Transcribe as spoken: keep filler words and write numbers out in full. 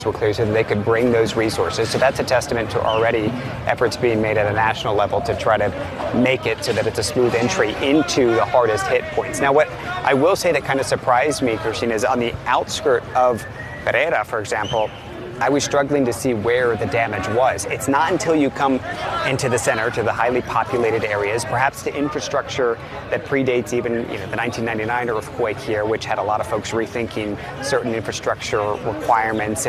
were clear so that they could bring those resources. So that's a testament to already efforts being made at a national level to try to make it so that it's a smooth entry into the hardest hit points. Now, what I will say that kind of surprised me, Christine, is on the outskirt of Pereira, for example, I was struggling to see where the damage was. It's not until you come into the center, to the highly populated areas, perhaps to infrastructure that predates even you know, the nineteen ninety-nine earthquake here, which had a lot of folks rethinking certain infrastructure requirements